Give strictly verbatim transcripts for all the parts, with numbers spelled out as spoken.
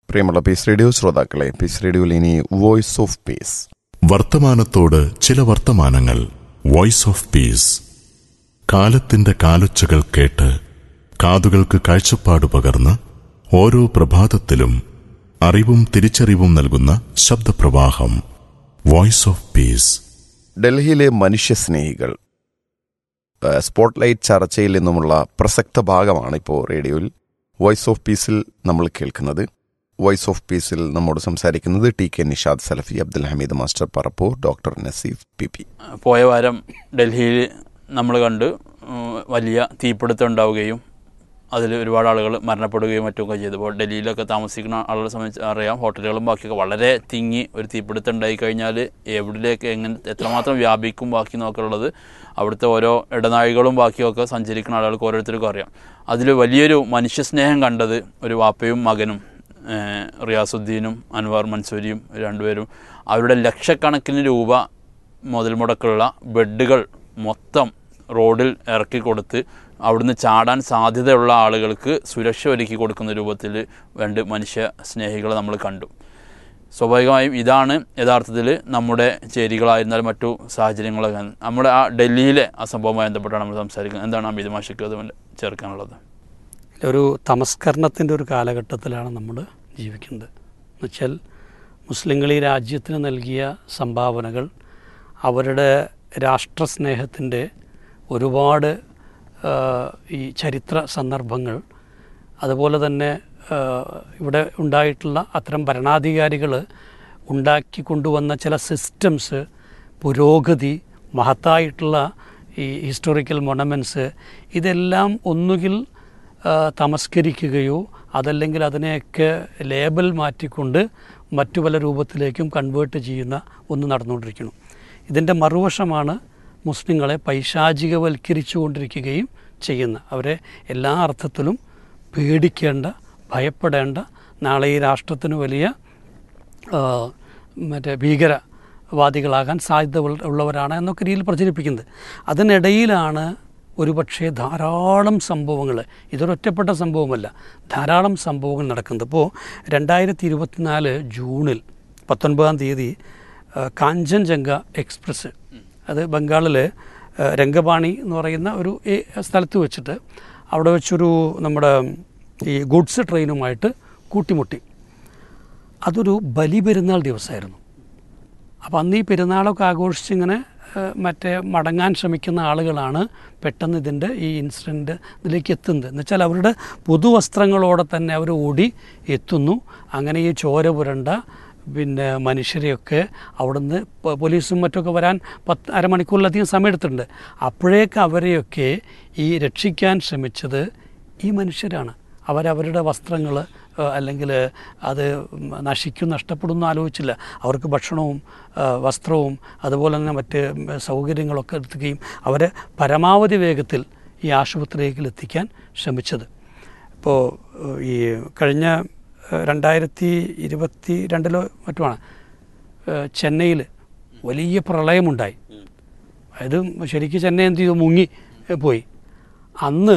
പ്രിയമുള്ള piece radio ശ്രോതാക്കളെ, piece റേഡിയോയിൽ ഇനി വോയിസ് ഓഫ് പീസ്. വർത്തമാനത്തോട് ചില വർത്തമാനങ്ങൾ. Voice of peace. കാലത്തിന്റെ കാലൊച്ചകൾ കേട്ട് കാതുകൾക്ക് കാഴ്ചപ്പാട് പകർന്ന് ഓരോ പ്രഭാതത്തിലും അറിവും തിരിച്ചറിവും നൽകുന്ന ശബ്ദപ്രവാഹം. Voice of peace. ഡൽഹിയിലെ മനുഷ്യസ്നേഹികൾ സ്പോട്ട്ലൈറ്റ് ചർച്ചയിൽ നിന്നുമുള്ള പ്രസക്ത ഭാഗമാണ് ഇപ്പോൾ റേഡിയോയിൽ വോയിസ് ഓഫ് പീസിൽ നമ്മൾ കേൾക്കുന്നത്. വോയിസ് ഓഫ് പീസിൽ നമ്മോട് സംസാരിക്കുന്നത് ടി കെ നിഷാദ് സലഫി, Abdul Hameed master Parappur, doctor Naseef P P. പോയ വാരം ഡൽഹിയിൽ നമ്മൾ കണ്ട് വലിയ തീപിടുത്തം ഉണ്ടാവുകയും അതിൽ ഒരുപാട് ആളുകൾ മരണപ്പെടുകയും മറ്റുമൊക്കെ ചെയ്തപ്പോൾ ഡൽഹിയിലൊക്കെ താമസിക്കുന്ന ആളുകളെ സംബന്ധിച്ച് അറിയാം, ഹോട്ടലുകളും ബാക്കിയൊക്കെ വളരെ തിങ്ങി ഒരു തീപിടുത്തം ഉണ്ടായിക്കഴിഞ്ഞാൽ എവിടേക്ക് എങ്ങനെ എത്രമാത്രം വ്യാപിക്കും ബാക്കി നോക്കുള്ളത് അവിടുത്തെ ഓരോ ഇടനാഴികളും ബാക്കിയൊക്കെ സഞ്ചരിക്കുന്ന ആളുകൾക്ക് ഓരോരുത്തർക്കും അറിയാം. അതിൽ വലിയൊരു മനുഷ്യസ്നേഹം കണ്ടത് ഒരു വാപ്പയും മകനും റിയാസുദ്ദീനും അൻവാർ മൻസൂരിയും രണ്ടുപേരും അവരുടെ ലക്ഷക്കണക്കിന് രൂപ മുതൽ മുടക്കുള്ള ബെഡുകൾ മൊത്തം റോഡിൽ ഇറക്കി കൊടുത്ത് അവിടുന്ന് ചാടാൻ സാധ്യതയുള്ള ആളുകൾക്ക് സുരക്ഷ ഒരുക്കി കൊടുക്കുന്ന രൂപത്തിൽ രണ്ട് മനുഷ്യ സ്നേഹികളെ നമ്മൾ കണ്ടു. സ്വാഭാവികമായും ഇതാണ് യഥാർത്ഥത്തിൽ നമ്മുടെ ചേരികളായിരുന്നാലും മറ്റു സാഹചര്യങ്ങളൊക്കെ നമ്മുടെ ആ ഡൽഹിയിലെ ആ സംഭവവുമായി ബന്ധപ്പെട്ടാണ് നമ്മൾ സംസാരിക്കുന്നത്. എന്താണ് അമിത് മാഷിക്ക് അതുകൊണ്ട് ചേർക്കാനുള്ളത്? ഒരു തമസ്കരണത്തിൻ്റെ ഒരു കാലഘട്ടത്തിലാണ് നമ്മൾ ജീവിക്കുന്നത്. എന്നുവെച്ചാൽ മുസ്ലിങ്ങൾ ഈ രാജ്യത്തിന് നൽകിയ സംഭാവനകൾ, അവരുടെ രാഷ്ട്രസ്നേഹത്തിൻ്റെ ഒരുപാട് ഈ ചരിത്ര സന്ദർഭങ്ങൾ, അതുപോലെ തന്നെ ഇവിടെ ഉണ്ടായിട്ടുള്ള അത്തരം ഭരണാധികാരികൾ ഉണ്ടാക്കി കൊണ്ടുവന്ന ചില സിസ്റ്റംസ്, പുരോഗതി, മഹത്തായിട്ടുള്ള ഈ ഹിസ്റ്റോറിക്കൽ മൊണമെൻറ്റ്സ്, ഇതെല്ലാം ഒന്നുകിൽ തമസ്കരിക്കുകയോ അതല്ലെങ്കിൽ അതിനെയൊക്കെ ലേബൽ മാറ്റിക്കൊണ്ട് മറ്റു പല രൂപത്തിലേക്കും കൺവേർട്ട് ചെയ്യുന്ന ഒന്ന് നടന്നുകൊണ്ടിരിക്കുന്നു. ഇതിൻ്റെ മറുവശമാണ് മുസ്ലിങ്ങളെ പൈശാചികവൽക്കരിച്ചു കൊണ്ടിരിക്കുകയും ചെയ്യുന്ന, അവരെ എല്ലാ അർത്ഥത്തിലും പേടിക്കേണ്ട, ഭയപ്പെടേണ്ട, നാളെ ഈ രാഷ്ട്രത്തിന് വലിയ മറ്റേ ഭീകരവാദികളാകാൻ സാധ്യത ഉള്ളവരാണ് എന്നൊക്കെ രീതിയിൽ പ്രചരിപ്പിക്കുന്നത്. അതിനിടയിലാണ് ഒരുപക്ഷെ ധാരാളം സംഭവങ്ങൾ, ഇതൊരൊറ്റപ്പെട്ട സംഭവമല്ല, ധാരാളം സംഭവങ്ങൾ നടക്കുന്നത്. ഇപ്പോൾ രണ്ടായിരത്തി ഇരുപത്തിനാല് ജൂണിൽ പത്തൊൻപതാം തീയതി കാഞ്ചൻജംഗ എക്സ്പ്രസ്, അത് ബംഗാളിൽ രംഗപാണി എന്ന് പറയുന്ന ഒരു സ്ഥലത്ത് വെച്ചിട്ട് അവിടെ വെച്ചൊരു നമ്മുടെ ഈ ഗുഡ്സ് ട്രെയിനുമായിട്ട് കൂട്ടിമുട്ടി. അതൊരു ബലിപെരുന്നാൾ ദിവസമായിരുന്നു. അപ്പോൾ അന്ന് ഈ പെരുന്നാളൊക്കെ ആഘോഷിച്ചിങ്ങനെ മറ്റേ മടങ്ങാൻ ശ്രമിക്കുന്ന ആളുകളാണ് പെട്ടെന്ന് ഇതിൻ്റെ ഈ ഇൻസിഡൻറ്റ് ഇതിലേക്ക് എത്തുന്നത്. എന്ന് വെച്ചാൽ അവരുടെ പുതുവസ്ത്രങ്ങളോടെ തന്നെ അവർ ഓടി എത്തുന്നു. അങ്ങനെ ഈ ചോര പുരണ്ട പിന്നെ മനുഷ്യരെയൊക്കെ അവിടുന്ന് പോലീസും മറ്റൊക്കെ വരാൻ പത്ത് അരമണിക്കൂറിലധികം സമയം എടുത്തിട്ടുണ്ട്. അപ്പോഴേക്ക് അവരെയൊക്കെ ഈ രക്ഷിക്കാൻ ശ്രമിച്ചത് ഈ മനുഷ്യരാണ്. അവരവരുടെ വസ്ത്രങ്ങൾ അല്ലെങ്കിൽ അത് നശിക്കും, നഷ്ടപ്പെടുമെന്ന് ആലോചിച്ചില്ല. അവർക്ക് ഭക്ഷണവും വസ്ത്രവും അതുപോലെ തന്നെ മറ്റ് സൗകര്യങ്ങളൊക്കെ എത്തിക്കുകയും അവരെ പരമാവധി വേഗത്തിൽ ഈ ആശുപത്രിയിലേക്ക് എത്തിക്കാൻ ശ്രമിച്ചത്. ഇപ്പോൾ ഈ കഴിഞ്ഞ രണ്ടായിരത്തി ഇരുപത്തി രണ്ടിലോ മറ്റുമാണ് ചെന്നൈയിൽ വലിയ പ്രളയമുണ്ടായി. അതായത് ശരിക്കും ചെന്നൈ എന്ത് ചെയ്തു, മുങ്ങി പോയി. അന്ന്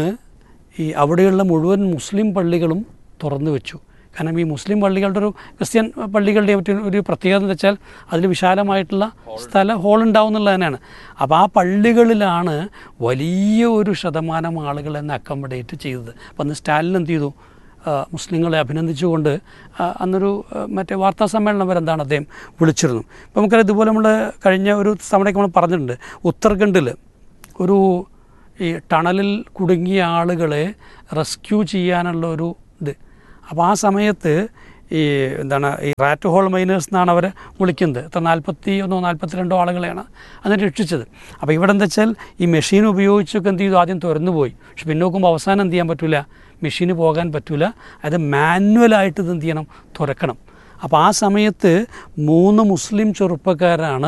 ഈ അവിടെയുള്ള മുഴുവൻ മുസ്ലിം പള്ളികളും തുറന്നു വെച്ചു. കാരണം ഈ മുസ്ലിം പള്ളികളുടെ ഒരു ക്രിസ്ത്യൻ പള്ളികളുടെ മറ്റൊരു ഒരു പ്രത്യേകത എന്ന് വെച്ചാൽ അതിൽ വിശാലമായിട്ടുള്ള സ്ഥല ഹോൾ ഉണ്ടാവും എന്നുള്ളത് തന്നെയാണ്. അപ്പോൾ ആ പള്ളികളിലാണ് വലിയ ഒരു ശതമാനം ആളുകൾ എന്നെ അക്കോമഡേറ്റ് ചെയ്തത്. അപ്പം അന്ന് സ്റ്റാലിൻ എന്ത് ചെയ്തു, മുസ്ലിങ്ങളെ അഭിനന്ദിച്ചുകൊണ്ട് അന്നൊരു മറ്റേ വാർത്താ സമ്മേളനം വരെ എന്താണ് അദ്ദേഹം വിളിച്ചിരുന്നു. ഇപ്പോൾ നമുക്കറിയാം, ഇതുപോലെ നമ്മൾ കഴിഞ്ഞ ഒരു തവണയ്ക്ക് നമ്മൾ പറഞ്ഞിട്ടുണ്ട്, ഉത്തരാഖണ്ഡിൽ ഒരു ഈ ടണലിൽ കുടുങ്ങിയ ആളുകളെ റെസ്ക്യൂ ചെയ്യാനുള്ള ഒരു ഇത്. അപ്പോൾ ആ സമയത്ത് ഈ എന്താണ് ഈ റാറ്റ് ഹോൾ മൈനേഴ്സ് എന്നാണ് അവരെ വിളിക്കുന്നത്. എത്ര നാൽപ്പത്തി ഒന്നോ നാൽപ്പത്തി രണ്ടോ ആളുകളെയാണ് അതിനെ രക്ഷിച്ചത്. അപ്പോൾ ഇവിടെ എന്താ വെച്ചാൽ ഈ മെഷീൻ ഉപയോഗിച്ചൊക്കെ എന്ത് ചെയ്തു, ആദ്യം തുറന്നു പോയി. പക്ഷെ പിന്നെ നോക്കുമ്പോൾ അവസാനം എന്ത് ചെയ്യാൻ പറ്റില്ല, മെഷീന് പോകാൻ പറ്റില്ല. അത് മാനുവലായിട്ട് ഇത് എന്ത് ചെയ്യണം, തുറക്കണം. അപ്പോൾ ആ സമയത്ത് മൂന്ന് മുസ്ലിം ചെറുപ്പക്കാരാണ്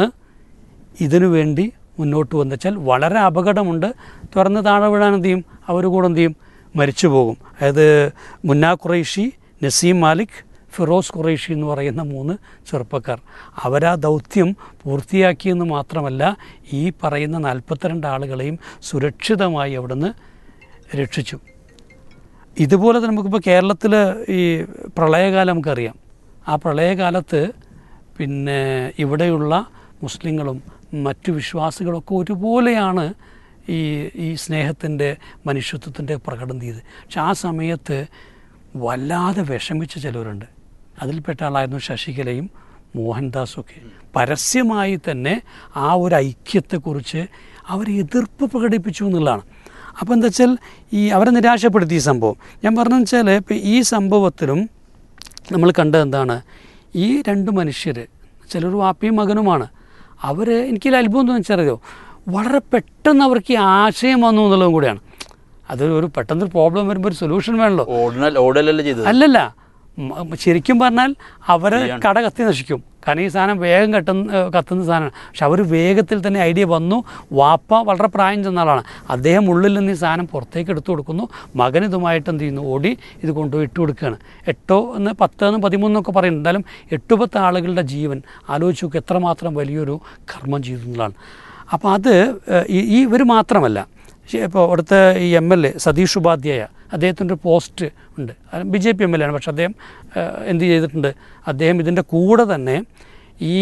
ഇതിനു വേണ്ടി മുന്നോട്ട് വന്നു വെച്ചാൽ വളരെ അപകടമുണ്ട്, തുറന്ന് താഴെ വീഴാൻ എന്ത് ചെയ്യും, അവർ കൂടെ എന്ത് ചെയ്യും, മരിച്ചു പോകും. അതായത് മുന്ന ഖുറൈഷി, നസീം മാലിക്, ഫിറോസ് ഖുറൈഷി എന്ന് പറയുന്ന മൂന്ന് ചെറുപ്പക്കാർ. അവരാ ദൗത്യം പൂർത്തിയാക്കിയെന്ന് മാത്രമല്ല ഈ പറയുന്ന നാൽപ്പത്തിരണ്ട് ആളുകളെയും സുരക്ഷിതമായി അവിടുന്ന് രക്ഷിച്ചു. ഇതുപോലെ തന്നെ നമുക്കിപ്പോൾ കേരളത്തിൽ ഈ പ്രളയകാലം നമുക്കറിയാം. ആ പ്രളയകാലത്ത് പിന്നെ ഇവിടെയുള്ള മുസ്ലിങ്ങളും മറ്റു വിശ്വാസികളൊക്കെ ഒരുപോലെയാണ് ഈ ഈ സ്നേഹത്തിൻ്റെ മനുഷ്യത്വത്തിൻ്റെ പ്രകടനം ചെയ്ത്. പക്ഷെ ആ സമയത്ത് വല്ലാതെ വിഷമിച്ച ചിലവരുണ്ട്. അതിൽപ്പെട്ട ആളായിരുന്നു ശശികലയും മോഹൻദാസൊക്കെ. പരസ്യമായി തന്നെ ആ ഒരു ഐക്യത്തെക്കുറിച്ച് അവർ എതിർപ്പ് പ്രകടിപ്പിച്ചു എന്നുള്ളതാണ്. അപ്പോൾ എന്താ വെച്ചാൽ ഈ അവരെ നിരാശപ്പെടുത്തി ഈ സംഭവം. ഞാൻ പറഞ്ഞതെന്ന് വെച്ചാൽ ഇപ്പോൾ ഈ സംഭവത്തിലും നമ്മൾ കണ്ടത് എന്താണ്, ഈ രണ്ട് മനുഷ്യർ ചിലർ വാപ്പിയും മകനുമാണ്. അവർ എനിക്കൊരു അത്ഭുതം എന്ന് വെച്ചറിയോ, വളരെ പെട്ടെന്ന് അവർക്ക് ഈ ആശയം വന്നു എന്നുള്ളതും കൂടിയാണ്. അത് ഒരു പെട്ടെന്നൊരു പ്രോബ്ലം വരുമ്പോൾ ഒരു സൊല്യൂഷൻ വേണമല്ലോ. അല്ലല്ല, ശരിക്കും പറഞ്ഞാൽ അവർ കട കത്തി നശിക്കും. കാരണം ഈ സാധനം വേഗം കത്തുന്ന കത്തുന്ന സാധനമാണ്. പക്ഷെ അവർ വേഗത്തിൽ തന്നെ ഐഡിയ വന്നു. വാപ്പ വളരെ പ്രായം ചെന്ന ആളാണ്. അദ്ദേഹം ഉള്ളിൽ നിന്ന് ഈ സാധനം പുറത്തേക്ക് എടുത്തു കൊടുക്കുന്നു. മകൻ ഇതുമായിട്ട് എന്ത് ചെയ്യുന്നു, ഓടി ഇത് കൊണ്ടുപോയി ഇട്ട് കൊടുക്കുകയാണ്. എട്ടോ എന്ന് പത്ത് എന്ന് പതിമൂന്നൊക്കെ പറയുന്നത്. എന്തായാലും എട്ട് പത്ത് ആളുകളുടെ ജീവൻ ആലോചിച്ച് നോക്കുക, എത്രമാത്രം വലിയൊരു കർമ്മം ചെയ്യുന്നതാണ്. അപ്പോൾ അത് ഈ ഇവർ മാത്രമല്ല, ഇപ്പോൾ അവിടുത്തെ ഈ M L A Satheesh Upadhyaya, അദ്ദേഹത്തിൻ്റെ ഒരു പോസ്റ്റ് ഉണ്ട്. B J P M L A ആണ്. പക്ഷെ അദ്ദേഹം എന്ത് ചെയ്തിട്ടുണ്ട്, അദ്ദേഹം ഇതിൻ്റെ കൂടെ തന്നെ ഈ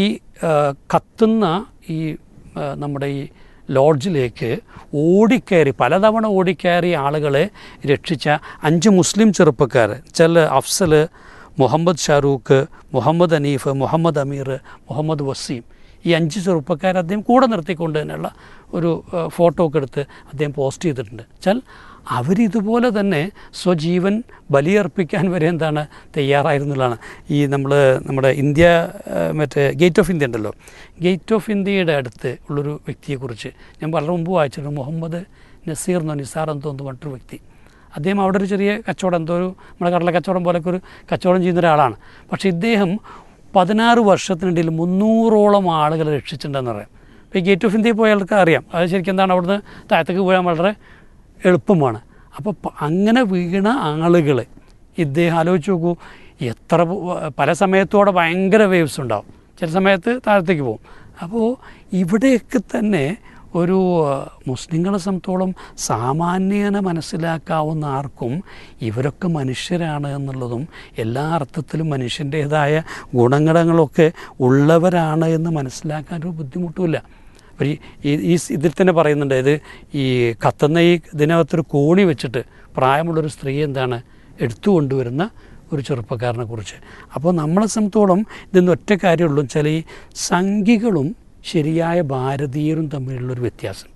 കത്തുന്ന ഈ നമ്മുടെ ഈ ലോഡ്ജിലേക്ക് ഓടിക്കയറി പലതവണ ഓടിക്കയറി ആളുകളെ രക്ഷിച്ച അഞ്ച് മുസ്ലിം ചെറുപ്പക്കാർ, ചില അഫ്സൽ, മുഹമ്മദ് ഷാറൂഖ്, മുഹമ്മദ് അനീഫ്, മുഹമ്മദ് അമീർ, മുഹമ്മദ് വസീം, ഈ അഞ്ച് ചെറുപ്പക്കാർ അദ്ദേഹം കൂടെ നിർത്തിക്കൊണ്ട് തന്നെയുള്ള ഒരു ഫോട്ടോ ഒക്കെ എടുത്ത് അദ്ദേഹം പോസ്റ്റ് ചെയ്തിട്ടുണ്ട്. വെച്ചാൽ അവരിതുപോലെ തന്നെ സ്വജീവൻ ബലിയർപ്പിക്കാൻ വരെ എന്താണ് തയ്യാറായിരുന്നതാണ്. ഈ നമ്മൾ നമ്മുടെ ഇന്ത്യ മറ്റേ ഗേറ്റ് ഓഫ് ഇന്ത്യ ഉണ്ടല്ലോ, ഗേറ്റ് ഓഫ് ഇന്ത്യയുടെ അടുത്ത് ഉള്ളൊരു വ്യക്തിയെക്കുറിച്ച് ഞാൻ വളരെ മുമ്പ് വായിച്ചിട്ടുണ്ട്. മുഹമ്മദ് നസീർ എന്നോ നിസാർ എന്തോ എന്ന് പറഞ്ഞിട്ടൊരു വ്യക്തി. അദ്ദേഹം അവിടെ ഒരു ചെറിയ കച്ചവടം, എന്തോ ഒരു നമ്മുടെ കടല കച്ചവടം പോലൊക്കെ ഒരു കച്ചവടം ചെയ്യുന്ന ഒരാളാണ്. പക്ഷേ ഇദ്ദേഹം പതിനാറ് വർഷത്തിനിടയിൽ മുന്നൂറോളം ആളുകളെ രക്ഷിച്ചിട്ടുണ്ടെന്ന് പറയാം. ഇപ്പോൾ ഈ ഗേറ്റ് ഓഫ് ഇന്ത്യയിൽ പോയ ആൾക്ക് അറിയാം അത് ശരിക്കും എന്താണ്, അവിടുന്ന് താഴത്തേക്ക് പോയാൽ വളരെ എളുപ്പമാണ്. അപ്പോൾ അങ്ങനെ വീണ ആളുകൾ ഇദ്ദേഹം ആലോചിച്ച് നോക്കൂ, എത്ര പല സമയത്തോടെ ഭയങ്കര വേവ്സ് ഉണ്ടാവും, ചില സമയത്ത് താഴത്തേക്ക് പോകും. അപ്പോൾ ഇവിടെയൊക്കെ തന്നെ ഒരു മുസ്ലിങ്ങളെ സംബന്ധിച്ചോളം സാമാന്യേന മനസ്സിലാക്കാവുന്ന ആർക്കും ഇവരൊക്കെ മനുഷ്യരാണ് എന്നുള്ളതും എല്ലാ അർത്ഥത്തിലും മനുഷ്യൻ്റേതായ ഗുണങ്ങളൊക്കെ ഉള്ളവരാണ് എന്ന് മനസ്സിലാക്കാനൊരു ബുദ്ധിമുട്ടുമില്ല. അപ്പോൾ ഈ ഈ ഇതിൽ തന്നെ പറയുന്നുണ്ട്, ഇത് ഈ കത്തുന്ന ഈ ഇതിനകത്തൊരു കോണി വെച്ചിട്ട് പ്രായമുള്ളൊരു സ്ത്രീ എന്താണ് എടുത്തു കൊണ്ടുവരുന്ന ഒരു ചെറുപ്പക്കാരനെ കുറിച്ച്. അപ്പോൾ നമ്മളെ സംബന്ധിച്ചോളം ഇതൊന്നും ഒറ്റ കാര്യമുള്ളൂ വെച്ചാൽ ഈ സംഘികളും ശരിയായ ഭാരതീയരും തമ്മിലുള്ളൊരു വ്യത്യാസമുണ്ട്.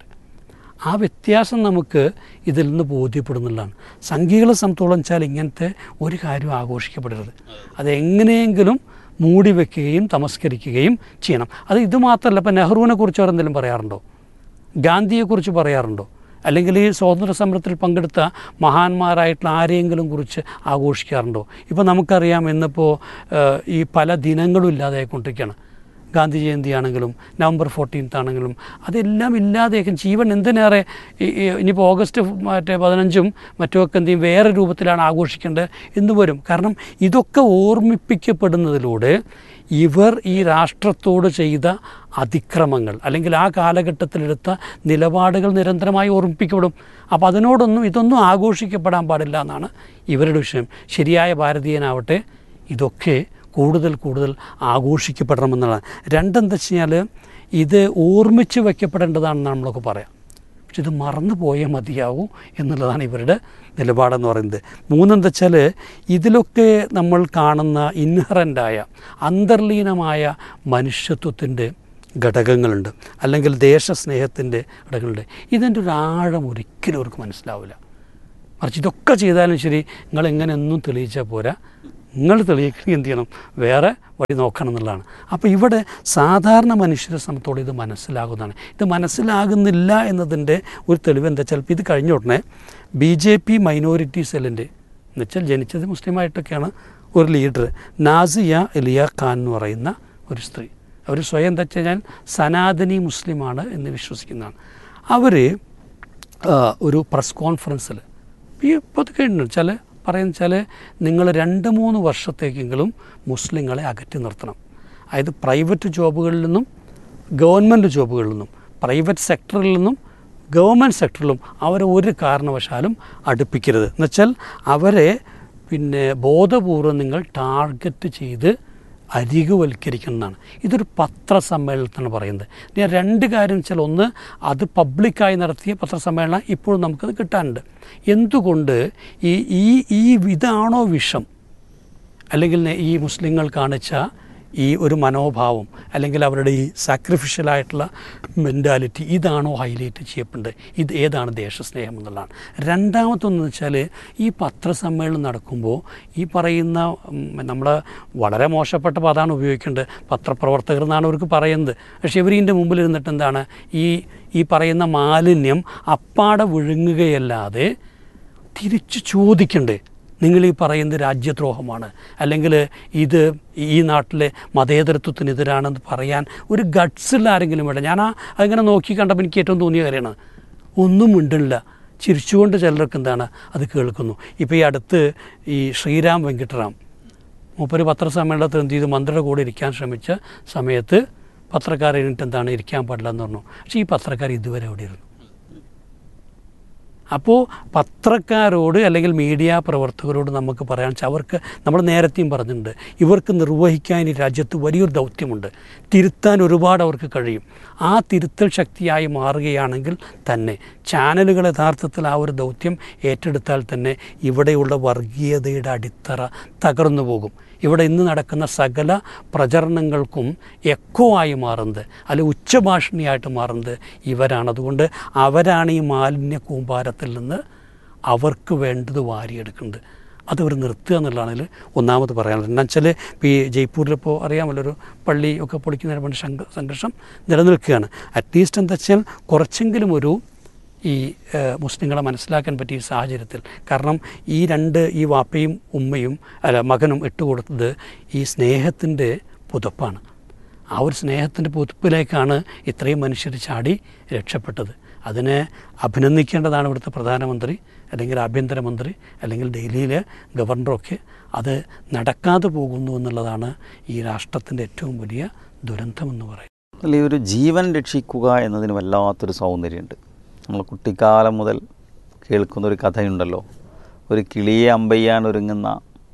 ആ വ്യത്യാസം നമുക്ക് ഇതിൽ നിന്ന് ബോധ്യപ്പെടുന്നുള്ളതാണ്. സംഘികളെ സംബന്ധിച്ചോളം വെച്ചാൽ ഇങ്ങനത്തെ ഒരു കാര്യം ആഘോഷിക്കപ്പെടരുത്, അതെങ്ങനെയെങ്കിലും മൂടി വയ്ക്കുകയും തമസ്കരിക്കുകയും ചെയ്യണം. അത് ഇതുമാത്രമല്ല, ഇപ്പം നെഹ്റുവിനെ കുറിച്ച് അവർ എന്തെങ്കിലും പറയാറുണ്ടോ, ഗാന്ധിയെക്കുറിച്ച് പറയാറുണ്ടോ, അല്ലെങ്കിൽ ഈ സ്വാതന്ത്ര്യ സമരത്തിൽ പങ്കെടുത്ത മഹാന്മാരായിട്ടുള്ള ആരെയെങ്കിലും കുറിച്ച് ആഘോഷിക്കാറുണ്ടോ? ഇപ്പോൾ നമുക്കറിയാം ഇന്നിപ്പോൾ ഈ പല ദിനങ്ങളും ഇല്ലാതായിക്കൊണ്ടിരിക്കുകയാണ്. ഗാന്ധി ജയന്തി ആണെങ്കിലും നവംബർ ഫോർട്ടീൻത്ത് ആണെങ്കിലും അതെല്ലാം ഇല്ലാതെയൊക്കെ ജീവൻ എന്തിനേറെ ഇനിയിപ്പോൾ ഓഗസ്റ്റ് മറ്റേ പതിനഞ്ചും മറ്റുമൊക്കെ എന്ത് ചെയ്യും വേറെ രൂപത്തിലാണ് ആഘോഷിക്കേണ്ടത് എന്ന് വരും. കാരണം ഇതൊക്കെ ഓർമ്മിപ്പിക്കപ്പെടുന്നതിലൂടെ ഇവർ ഈ രാഷ്ട്രത്തോട് ചെയ്ത അതിക്രമങ്ങൾ അല്ലെങ്കിൽ ആ കാലഘട്ടത്തിലെടുത്ത നിലപാടുകൾ നിരന്തരമായി ഓർമ്മിപ്പിക്കപ്പെടും. അപ്പോൾ അതിനോടൊന്നും ഇതൊന്നും ആഘോഷിക്കപ്പെടാൻ പാടില്ല എന്നാണ് ഇവരുടെ വിഷയം. ശരിയായ ഭാരതീയനാവട്ടെ ഇതൊക്കെ കൂടുതൽ കൂടുതൽ ആഘോഷിക്കപ്പെടണമെന്നുള്ളതാണ്. രണ്ടെന്താ വെച്ച് കഴിഞ്ഞാൽ ഇത് ഓർമ്മിച്ച് വയ്ക്കപ്പെടേണ്ടതാണെന്ന് നമ്മളൊക്കെ പറയാം, പക്ഷെ ഇത് മറന്നു പോയേ മതിയാവൂ എന്നുള്ളതാണ് ഇവരുടെ നിലപാടെന്ന് പറയുന്നത്. മൂന്നെന്താ വെച്ചാൽ ഇതിലൊക്കെ നമ്മൾ കാണുന്ന ഇൻഹറൻ്റായ അന്തർലീനമായ മനുഷ്യത്വത്തിൻ്റെ ഘടകങ്ങളുണ്ട്, അല്ലെങ്കിൽ ദേശസ്നേഹത്തിൻ്റെ ഘടകങ്ങളുണ്ട്. ഇതിൻ്റെ ഒരു ആഴം ഒരിക്കലും അവർക്ക് മനസ്സിലാവില്ല. മറിച്ച് ഇതൊക്കെ ചെയ്താലും ശരി നിങ്ങൾ എങ്ങനെ ഒന്നും തെളിയിച്ചാൽ പോരാ, നിങ്ങൾ തെളിയിക്കണമെങ്കിൽ എന്ത് ചെയ്യണം, വേറെ വഴി നോക്കണം എന്നുള്ളതാണ്. അപ്പോൾ ഇവിടെ സാധാരണ മനുഷ്യരെ സംബന്ധിച്ചോളം ഇത് മനസ്സിലാകുന്നതാണ്. ഇത് മനസ്സിലാകുന്നില്ല എന്നതിൻ്റെ ഒരു തെളിവ് എന്താ, ചിലപ്പോൾ ഇത് കഴിഞ്ഞ ഉടനെ ബി ജെ പി മൈനോറിറ്റി സെല്ലിൻ്റെ എന്നുവെച്ചാൽ ജനിച്ചത് മുസ്ലിമായിട്ടൊക്കെയാണ് ഒരു ലീഡർ നാസിയ എലിയ ഖാൻ എന്ന് പറയുന്ന ഒരു സ്ത്രീ, അവർ സ്വയം എന്താ വെച്ച് കഴിഞ്ഞാൽ സനാതനി മുസ്ലിമാണ് എന്ന് വിശ്വസിക്കുന്നതാണ്. അവർ ഒരു പ്രസ് കോൺഫറൻസിൽ ഇപ്പോൾ അത് കഴിഞ്ഞു വെച്ചാൽ പറയുന്ന വെച്ചാൽ നിങ്ങൾ രണ്ട് മൂന്ന് വർഷത്തേക്കെങ്കിലും മുസ്ലിങ്ങളെ അകറ്റി നിർത്തണം. അതായത് പ്രൈവറ്റ് ജോബുകളിൽ നിന്നും ഗവൺമെൻറ് ജോബുകളിൽ നിന്നും പ്രൈവറ്റ് സെക്ടറിൽ നിന്നും ഗവൺമെൻറ് സെക്ടറിലും അവരെ ഒരു കാരണവശാലും അടുപ്പിക്കരുത്. എന്നുവെച്ചാൽ അവരെ പിന്നെ ബോധപൂർവം നിങ്ങൾ ടാർഗറ്റ് ചെയ്ത് അരികുവൽക്കരിക്കുന്നതാണ്. ഇതൊരു പത്രസമ്മേളനത്തിനാണ് പറയുന്നത്. ഞാൻ രണ്ട് കാര്യം വെച്ചാൽ, ഒന്ന് അത് പബ്ലിക്കായി നടത്തിയ പത്രസമ്മേളനം ഇപ്പോഴും നമുക്കത് കിട്ടാനുണ്ട്. എന്തുകൊണ്ട് ഈ ഈ ഈ ഇതാണോ വിഷം, അല്ലെങ്കിൽ ഈ മുസ്ലിങ്ങൾ കാണിച്ച ഈ ഒരു മനോഭാവം, അല്ലെങ്കിൽ അവരുടെ ഈ സാക്രിഫിഷ്യലായിട്ടുള്ള മെൻറ്റാലിറ്റി, ഇതാണോ ഹൈലൈറ്റ് ചെയ്യപ്പെടേണ്ടത്? ഇത് ഏതാണ് ദേശസ്നേഹം എന്നുള്ളതാണ്. രണ്ടാമത്തൊന്ന് വെച്ചാൽ, ഈ പത്രസമ്മേളനം നടക്കുമ്പോൾ ഈ പറയുന്ന നമ്മൾ വളരെ മോശപ്പെട്ട പദമാണ് ഉപയോഗിക്കേണ്ടത്, പത്രപ്രവർത്തകർ എന്നാണ് അവർക്ക് പറയുന്നത്. പക്ഷേ ഇവർ ഇതിൻ്റെ മുമ്പിൽ ഇരുന്നിട്ട് എന്താണ് ഈ ഈ പറയുന്ന മാലിന്യം അപ്പാടെ വിഴുങ്ങുകയല്ലാതെ തിരിച്ച് ചോദിക്കണ്ടേ, നിങ്ങൾ ഈ പറയുന്നത് രാജ്യദ്രോഹമാണ്, അല്ലെങ്കിൽ ഇത് ഈ നാട്ടിലെ മതേതരത്വത്തിനെതിരാണെന്ന് പറയാൻ ഒരു ഗട്ട്സുള്ള ആരെങ്കിലും വേണ്ട. ഞാൻ ആ അങ്ങനെ നോക്കി കണ്ടപ്പോൾ എനിക്ക് ഏറ്റവും തോന്നിയ കാര്യമാണ്, ഒന്നും മിണ്ടണില്ല, ചിരിച്ചുകൊണ്ട് ചിലർക്ക് എന്താണ് അത് കേൾക്കുന്നു. ഇപ്പോൾ ഈ അടുത്ത് ഈ ശ്രീരാം വെങ്കിട്ടറാം മൂപ്പര് പത്രസമ്മേളനത്തിൽ എന്ത് ചെയ്തു, മന്ത്രിയുടെ കൂടെ ഇരിക്കാൻ ശ്രമിച്ച സമയത്ത് പത്രക്കാർ എഴുന്നിട്ട് എന്താണ് ഇരിക്കാൻ പാടില്ല എന്ന് പറഞ്ഞു. പക്ഷേ ഈ പത്രക്കാർ ഇതുവരെ അവിടെ ഇരുന്നു. അപ്പോൾ പത്രക്കാരോട് അല്ലെങ്കിൽ മീഡിയ പ്രവർത്തകരോട് നമുക്ക് പറയാൻ വെച്ചാൽ, അവർക്ക് നമ്മൾ നേരത്തെയും പറഞ്ഞിട്ടുണ്ട്, ഇവർക്ക് നിർവഹിക്കാൻ ഈ രാജ്യത്ത് വലിയൊരു ദൗത്യമുണ്ട്. തിരുത്താൻ ഒരുപാട് അവർക്ക് കഴിയും. ആ തിരുത്തൽ ശക്തിയായി മാറുകയാണെങ്കിൽ തന്നെ ചാനലുകൾ യഥാർത്ഥത്തിൽ ആ ഒരു ദൗത്യം ഏറ്റെടുത്താൽ തന്നെ ഇവിടെയുള്ള വർഗീയതയുടെ അടിത്തറ തകർന്നു പോകും. ഇവിടെ ഇന്ന് നടക്കുന്ന സകല പ്രചരണങ്ങൾക്കും എക്കോ ആയി മാറുന്നത്, അല്ലെങ്കിൽ ഉച്ചഭാഷിണിയായിട്ട് മാറുന്നത് ഇവരാണ്. അതുകൊണ്ട് അവരാണ് ഈ മാലിന്യ കൂമ്പാരത്തിൽ നിന്ന് അവർക്ക് വേണ്ടത് വാരിയെടുക്കുന്നത്. അതവർ നിർത്തുക എന്നുള്ളതാണെങ്കിൽ ഒന്നാമത് പറയാനുള്ളത്. എന്താ വെച്ചാൽ, ഇപ്പോൾ ഈ ജയ്പൂരിലിപ്പോൾ അറിയാമല്ലോ, ഒരു പള്ളി ഒക്കെ പൊളിക്കുന്നതിന് വേണ്ടി സംഘർഷം നിലനിൽക്കുകയാണ്. അറ്റ്ലീസ്റ്റ് എന്താ വെച്ചാൽ കുറച്ചെങ്കിലും ഒരു ഈ മുസ്ലിങ്ങളെ മനസ്സിലാക്കാൻ പറ്റിയ സാഹചര്യത്തിൽ, കാരണം ഈ രണ്ട് ഈ വാപ്പയും ഉമ്മയും അല്ല മകനും ഇട്ടുകൊടുത്തത് ഈ സ്നേഹത്തിൻ്റെ പുതപ്പാണ്. ആ ഒരു സ്നേഹത്തിൻ്റെ പുതപ്പിലേക്കാണ് ഇത്രയും മനുഷ്യർ ചാടി രക്ഷപ്പെട്ടത്. അതിനെ അഭിനന്ദിക്കേണ്ടതാണ് ഇവിടുത്തെ പ്രധാനമന്ത്രി, അല്ലെങ്കിൽ ആഭ്യന്തരമന്ത്രി, അല്ലെങ്കിൽ ഡൽഹിയിലെ ഗവർണറൊക്കെ. അത് നടക്കാതെ പോകുന്നു എന്നുള്ളതാണ് ഈ രാഷ്ട്രത്തിൻ്റെ ഏറ്റവും വലിയ ദുരന്തമെന്ന് പറയുന്നത്. അല്ലെ, ഒരു ജീവൻ രക്ഷിക്കുക എന്നതിന് വല്ലാത്തൊരു സൗന്ദര്യമുണ്ട്. നമ്മൾ കുട്ടിക്കാലം മുതൽ കേൾക്കുന്നൊരു കഥയുണ്ടല്ലോ, ഒരു കിളിയെ അമ്പെയ്യാൻ ഒരുങ്ങുന്ന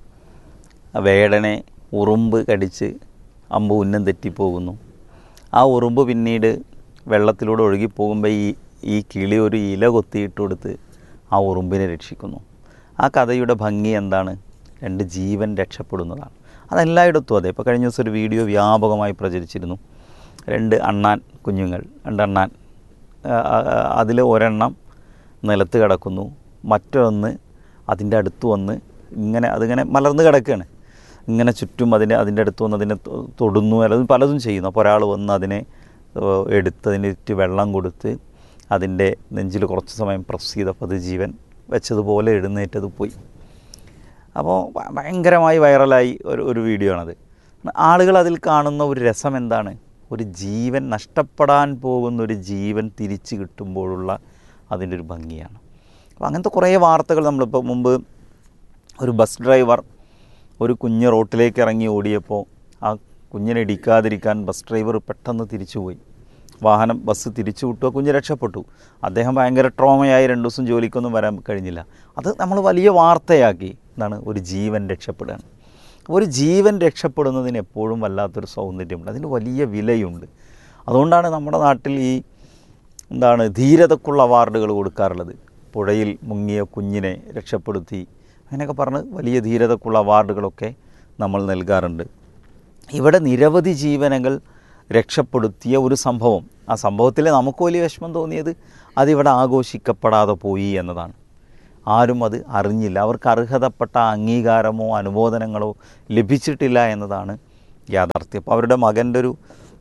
വേടനെ ഉറുമ്പ് കടിച്ച് അമ്പ് ഉന്നം തെറ്റിപ്പോകുന്നു. ആ ഉറുമ്പ് പിന്നീട് വെള്ളത്തിലൂടെ ഒഴുകിപ്പോകുമ്പോൾ ഈ ഈ കിളി ഒരു ഇല കൊത്തിയിട്ട് കൊടുത്ത് ആ ഉറുമ്പിനെ രക്ഷിക്കുന്നു. ആ കഥയുടെ ഭംഗി എന്താണ്? രണ്ട് ജീവൻ രക്ഷപ്പെടുന്നതാണ്. അതെല്ലായിടത്തും അതെ. ഇപ്പോൾ കഴിഞ്ഞ ദിവസം ഒരു വീഡിയോ വ്യാപകമായി പ്രചരിച്ചിരുന്നു. രണ്ട് അണ്ണാൻ കുഞ്ഞുങ്ങൾ, രണ്ട് അണ്ണാൻ, അതിൽ ഒരെണ്ണം നിലത്ത് കിടക്കുന്നു, മറ്റൊന്ന് അതിൻ്റെ അടുത്ത് വന്ന് ഇങ്ങനെ അതിങ്ങനെ മലർന്ന് കിടക്കുകയാണ്. ഇങ്ങനെ ചുറ്റും അതിനെ അതിൻ്റെ അടുത്ത് വന്ന് അതിനെ തൊടുന്നു, അല്ലെങ്കിൽ പലതും ചെയ്യുന്നു. അപ്പോൾ ഒരാൾ വന്ന് അതിനെ എടുത്ത് അതിനിട്ട് വെള്ളം കൊടുത്ത് അതിൻ്റെ നെഞ്ചിൽ കുറച്ച് സമയം പ്രസ് ചെയ്തപ്പോൾ അത് ജീവൻ വെച്ചതുപോലെ എഴുന്നേറ്റത് പോയി. അപ്പോൾ ഭയങ്കരമായി വൈറലായി ഒരു ഒരു വീഡിയോ ആണത്. ആളുകൾ അതിൽ കാണുന്ന ഒരു രസം എന്താണ്? ഒരു ജീവൻ നഷ്ടപ്പെടാൻ പോകുന്ന ഒരു ജീവൻ തിരിച്ച് കിട്ടുമ്പോഴുള്ള അതിൻ്റെ ഒരു ഭംഗിയാണ്. അപ്പോൾ അങ്ങനത്തെ കുറേ വാർത്തകൾ നമ്മളിപ്പോൾ മുമ്പ് ഒരു ബസ് ഡ്രൈവർ ഒരു കുഞ്ഞ് റോട്ടിലേക്ക് ഇറങ്ങി ഓടിയപ്പോൾ ആ കുഞ്ഞിനെ ഇടിക്കാതിരിക്കാൻ ബസ് ഡ്രൈവർ പെട്ടെന്ന് തിരിച്ചുപോയി. വാഹനം ബസ് തിരിച്ചു വിട്ടു, കുഞ്ഞ് രക്ഷപ്പെട്ടു. അദ്ദേഹം ഭയങ്കര ട്രോമയായി രണ്ട് ദിവസം ജോലിക്കൊന്നും വരാൻ കഴിഞ്ഞില്ല. അത് നമ്മൾ വലിയ വാർത്തയാക്കി. എന്താണ്? ഒരു ജീവൻ രക്ഷപ്പെടുകയാണ്. ഒരു ജീവൻ രക്ഷപ്പെടുന്നതിന് എപ്പോഴും വല്ലാത്തൊരു സൗന്ദര്യമുണ്ട്, അതിന് വലിയ വിലയുണ്ട്. അതുകൊണ്ടാണ് നമ്മുടെ നാട്ടിൽ ഈ എന്താണ് ധീരതക്കുള്ള അവാർഡുകൾ കൊടുക്കാറുള്ളത്. പുഴയിൽ മുങ്ങിയ കുഞ്ഞിനെ രക്ഷപ്പെടുത്തി അങ്ങനെയൊക്കെ പറഞ്ഞ് വലിയ ധീരതക്കുള്ള അവാർഡുകളൊക്കെ നമ്മൾ നൽകാറുണ്ട്. ഇവിടെ നിരവധി ജീവനുകൾ രക്ഷപ്പെടുത്തിയ ഒരു സംഭവം, ആ സംഭവത്തിൽ നമുക്ക് വലിയ വിഷമം തോന്നിയത് അതിവിടെ ആഘോഷിക്കപ്പെടാതെ പോയി എന്നതാണ്. ആരും അത് അറിഞ്ഞില്ല, അവർക്ക് അർഹതപ്പെട്ട അംഗീകാരമോ അനുമോദനങ്ങളോ ലഭിച്ചിട്ടില്ല എന്നതാണ് യാഥാർത്ഥ്യം. അപ്പോൾ അവരുടെ മകൻ്റെ ഒരു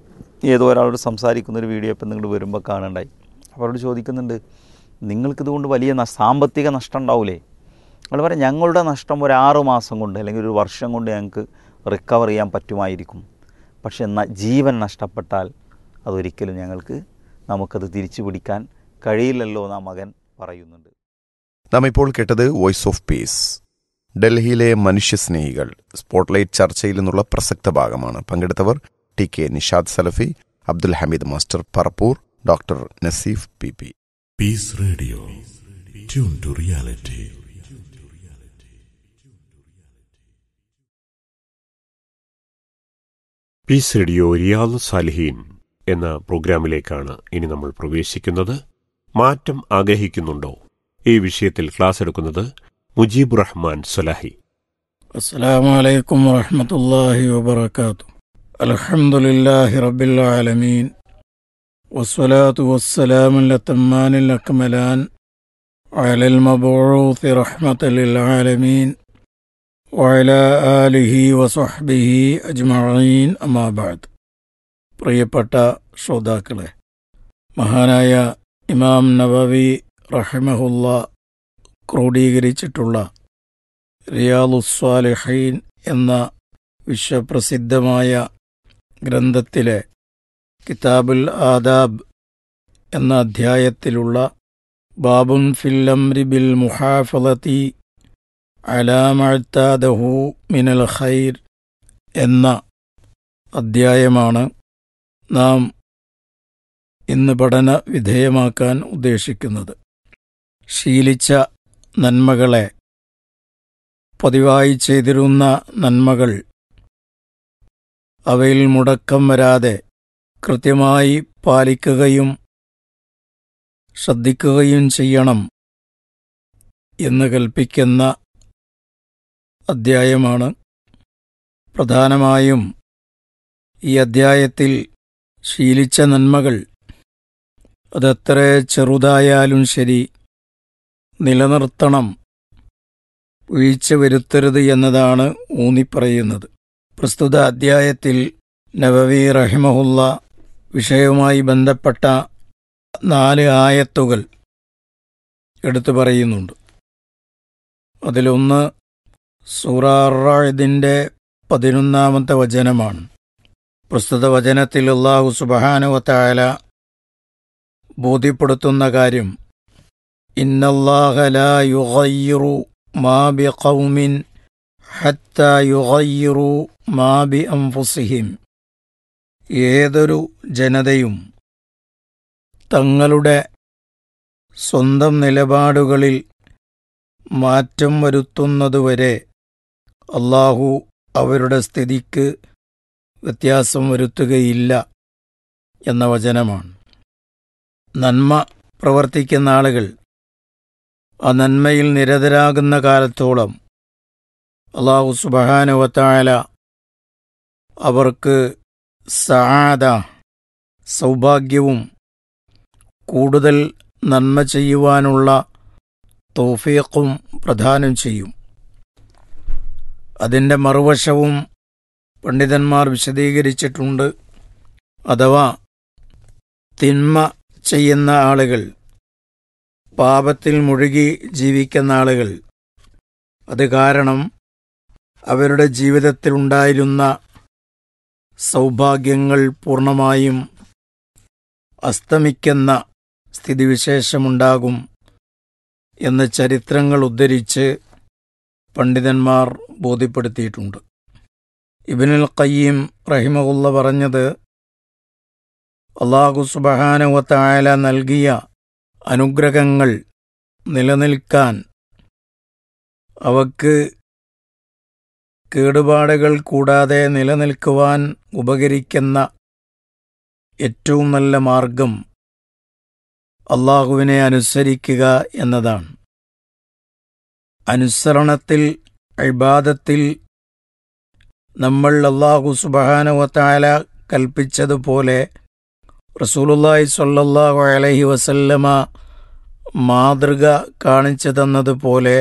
ഏതോ ഒരാളോട് സംസാരിക്കുന്നൊരു വീഡിയോ ഇപ്പം നിങ്ങൾ വരുമ്പോൾ കാണുണ്ടായി. അവരോട് ചോദിക്കുന്നുണ്ട്, നിങ്ങൾക്കിതുകൊണ്ട് വലിയ സാമ്പത്തിക നഷ്ടം ഉണ്ടാവില്ലേ? നമ്മൾ പറയാം, ഞങ്ങളുടെ നഷ്ടം ഒരു ആറ് മാസം കൊണ്ട് അല്ലെങ്കിൽ ഒരു വർഷം കൊണ്ട് ഞങ്ങൾക്ക് റിക്കവർ ചെയ്യാൻ പറ്റുമായിരിക്കും. പക്ഷെ എന്നാൽ ജീവൻ നഷ്ടപ്പെട്ടാൽ അതൊരിക്കലും ഞങ്ങൾക്ക് നമുക്കത് തിരിച്ചു പിടിക്കാൻ കഴിയില്ലല്ലോ എന്ന് ആ മകൻ പറയുന്നുണ്ട്. നാം ഇപ്പോൾ കേട്ടത് വോയിസ് ഓഫ് പീസ്. ഡൽഹിയിലെ മനുഷ്യസ്നേഹികൾ സ്പോട്ട്ലൈറ്റ് ചർച്ചയിൽ നിന്നുള്ള പ്രസക്ത ഭാഗമാണ്. പങ്കെടുത്തവർ T K Nishad Salafi, Abdul Hameed master Parappur, doctor Naseef P P. Peace Radio. Tune to reality. Piece radio Riyadh സാലിഹീൻ എന്ന പ്രോഗ്രാമിലേക്കാണ് ഇനി നമ്മൾ പ്രവേശിക്കുന്നത്. മാറ്റം ആഗ്രഹിക്കുന്നുണ്ടോ? ഈ വിഷയത്തിൽ ക്ലാസ് എടുക്കുന്നത് മുജീബ് റഹ്മാൻ സലാഹി. അസ്സലാമു അലൈക്കും വറഹ്മത്തുള്ളാഹി വബറകാതുഹു. അൽഹംദുലില്ലാഹി റബ്ബിൽ ആലമീൻ വസ്സലാത്തു വസ്സലാമു അലത്തമ്മാനിൽ അക്മലാൻ അലൽ മബ്ഊസ് റഹ്മത്തൽ ലിൽ ആലമീൻ വഅലാ ആലിഹി വസഹ്ബിഹി അജ്മഈൻ അമ്മാ ബഅദ്. പ്രിയപ്പെട്ട ശ്രോതാക്കളെ, മഹാനായ ഇമാം നവവി റഹിമഹുല്ലാ ക്രോഡീകരിച്ചിട്ടുള്ള റിയാദുസ്സാലിഹീൻ എന്ന വിശ്വപ്രസിദ്ധമായ ഗ്രന്ഥത്തിലെ കിതാബുൽ ആദാബ് എന്ന അധ്യായത്തിലുള്ള ബാബുൻ ഫിൽ അംരി ബിൽ മുഹാഫളതി അലാ മഅ്താദഹു മിനൽ ഖൈർ എന്ന അധ്യായമാണ് നാം ഇന്ന് പഠന വിധേയമാക്കാൻ ഉദ്ദേശിക്കുന്നത്. ശീലിച്ച നന്മകളെ, പതിവായി ചെയ്തിരുന്ന നന്മകൾ, അവയിൽ മുടക്കം വരാതെ കൃത്യമായി പാലിക്കുകയും ശ്രദ്ധിക്കുകയും ചെയ്യണം എന്ന് കൽപ്പിക്കുന്ന അധ്യായമാണ്. പ്രധാനമായും ഈ അധ്യായത്തിൽ ശീലിച്ച നന്മകൾ അതെത്ര ചെറുതായാലും ശരി നിലനിർത്തണം, വീഴ്ച വരുത്തരുത് എന്നതാണ് ഊന്നിപ്പറയുന്നത്. പ്രസ്തുത അധ്യായത്തിൽ നവവി റഹിമഹുല്ല വിഷയവുമായി ബന്ധപ്പെട്ട നാല് ആയത്തുകൾ എടുത്തു പറയുന്നുണ്ട്. അതിലൊന്ന് സൂറ അർ-റഅദിന്റെ പതിനൊന്നാമത്തെ വചനമാണ്. പ്രസ്തുത വചനത്തിൽ അല്ലാഹു സുബ്ഹാനഹു വ തആല ബോധ്യപ്പെടുത്തുന്ന കാര്യം, ഇന്നല്ലാഹ ലാ യുഗയ്യിറു മാ ബിഖൗമിൻ ഹത്താ യുഗയ്യിറു മാ ബി അൻഫുസിഹിം. ഏതൊരു ജനതയും തങ്ങളുടെ സ്വന്തം നിലപാടുകളിൽ മാറ്റം വരുത്തുന്നതുവരെ അല്ലാഹു അവരുടെ സ്ഥിതിക്ക് വ്യത്യാസം വരുത്തുകയില്ല എന്ന വചനമാണ്. നന്മ പ്രവർത്തിക്കുന്ന ആളുകൾ ആ നന്മയിൽ നിരതരാകുന്ന കാലത്തോളം അല്ലാഹു സുബ്ഹാനഹു വ തആല അവർക്ക് സആദ, സൗഭാഗ്യവും കൂടുതൽ നന്മ ചെയ്യുവാനുള്ള തൗഫീഖും പ്രദാനം ചെയ്യും. അതിൻ്റെ മറുവശവും പണ്ഡിതന്മാർ വിശദീകരിച്ചിട്ടുണ്ട്. അഥവാ തിന്മ ചെയ്യുന്ന ആളുകൾ, പാപത്തിൽ മുഴുകി ജീവിക്കുന്ന ആളുകൾ, അത് കാരണം അവരുടെ ജീവിതത്തിലുണ്ടായിരുന്ന സൗഭാഗ്യങ്ങൾ പൂർണ്ണമായും അസ്തമിക്കുന്ന സ്ഥിതിവിശേഷമുണ്ടാകും എന്ന് ചരിത്രങ്ങൾ ഉദ്ധരിച്ച് പണ്ഡിതന്മാർ ബോധ്യപ്പെടുത്തിയിട്ടുണ്ട്. ഇബ്നുൽ ഖയ്യിം റഹിമഹുല്ല പറഞ്ഞത്, അല്ലാഹു സുബ്ഹാനഹു വ തആല നൽകിയ അനുഗ്രഹങ്ങൾ നിലനിൽക്കാൻ, അവക്ക് കേടുപാടുകൾ കൂടാതെ നിലനിൽക്കുവാൻ ഉപകരിക്കുന്ന ഏറ്റവും നല്ല മാർഗം അല്ലാഹുവിനെ അനുസരിക്കുക എന്നതാണ്. അനുസരണത്തിൽ, ഇബാദത്തിൽ നമ്മൾ അല്ലാഹു സുബ്ഹാനഹു വ തആല കൽപ്പിച്ചതുപോലെ റസൂലുള്ളാഹി സ്വല്ലല്ലാഹു അലൈഹി വസല്ലമ മാതൃക കാണിച്ചു തന്നതുപോലെ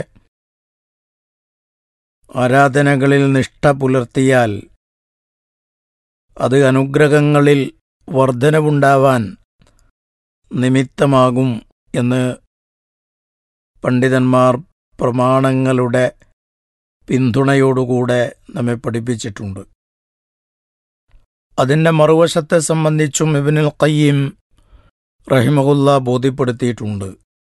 ആരാധനകളിൽ നിഷ്ഠ പുലർത്തിയാൽ അത് അനുഗ്രഹങ്ങളിൽ വർധനവുണ്ടാവാൻ നിമിത്തമാകും എന്ന് പണ്ഡിതന്മാർ പ്രമാണങ്ങളുടെ പിന്തുണയോടുകൂടെ നമ്മെ പഠിപ്പിച്ചിട്ടുണ്ട്. അതിൻ്റെ മറുവശത്തെ സംബന്ധിച്ചും ഇബ്നുൽ ഖയ്യിം റഹിമഹുല്ല ബോധ്യപ്പെടുത്തിയിട്ടുണ്ട്.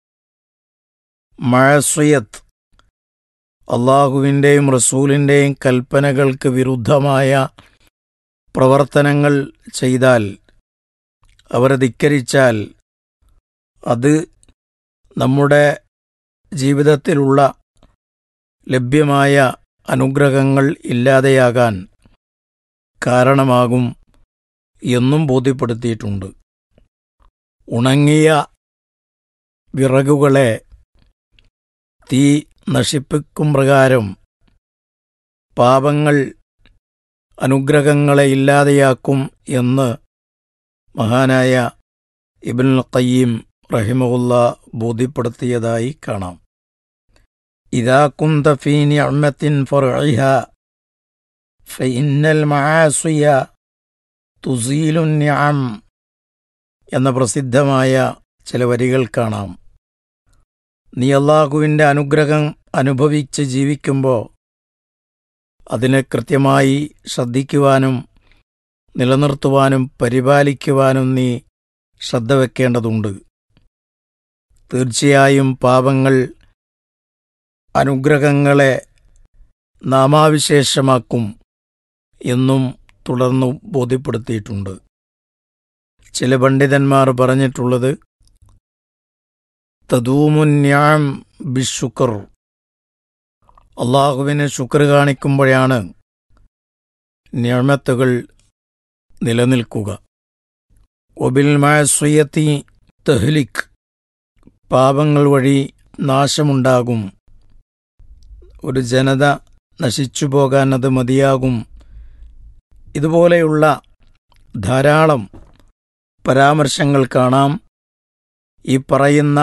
മഅസിയത്ത്, അള്ളാഹുവിൻ്റെയും റസൂലിൻ്റെയും കൽപ്പനകൾക്ക് വിരുദ്ധമായ പ്രവർത്തനങ്ങൾ ചെയ്താൽ, അവരെ ധിക്കരിച്ചാൽ, അത് നമ്മുടെ ജീവിതത്തിലുള്ള ലഭ്യമായ അനുഗ്രഹങ്ങൾ ഇല്ലാതെയാകാൻ കാരണമാകും എന്നും ബോധ്യപ്പെടുത്തിയിട്ടുണ്ട്. ഉണങ്ങിയ വിറകുകളെ തീ നശിപ്പിക്കും പ്രകാരം പാപങ്ങൾ അനുഗ്രഹങ്ങളെ ഇല്ലാതെയാക്കും എന്ന് മഹാനായ ഇബ്നുൽ ഖയ്യിം റഹിമഹുല്ലാ ബോധ്യപ്പെടുത്തിയതായി കാണാം. ഇദാ കുന്ത ഫീ നിഅമത്തിൻ ഫർഇഹാ ഫഇന്നൽ മആസിയ തുസീലു നിഅം എന്ന പ്രസിദ്ധമായ ചില വരികൾ കാണാം. നീ അല്ലാഹുവിൻ്റെ അനുഗ്രഹം അനുഭവിച്ച് ജീവിക്കുമ്പോൾ അതിനെ കൃത്യമായി ശ്രദ്ധിക്കുവാനും നിലനിർത്തുവാനും പരിപാലിക്കുവാനും നീ ശ്രദ്ധ വയ്ക്കേണ്ടതുണ്ട്. തീർച്ചയായും പാപങ്ങൾ അനുഗ്രഹങ്ങളെ നാമാവിശേഷമാക്കും എന്നും തുടർന്നു ബോധ്യപ്പെടുത്തിയിട്ടുണ്ട്. ചില പണ്ഡിതന്മാർ പറഞ്ഞിട്ടുള്ളത് തദൂമുന്യാം ബിശുക്ർ, അള്ളാഹുവിന് ശുക്ർ കാണിക്കുമ്പോഴാണ് നിഅമത്തുകൾ നിലനിൽക്കുക. വബിൽ മഅസിയത്തി തഹ്ലിക്, പാപങ്ങൾ വഴി നാശമുണ്ടാകും. ഒരു ജനത നശിച്ചു പോകാൻ അത് മതിയാകും. ഇതുപോലെയുള്ള ധാരാളം പരാമർശങ്ങൾ കാണാം. ഈ പറയുന്ന